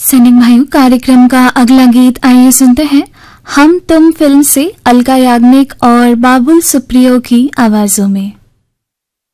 सैनिक भाइयों, कार्यक्रम का अगला गीत आइए सुनते हैं हम तुम फिल्म से अलका याग्निक और बाबुल सुप्रियो की आवाजों में।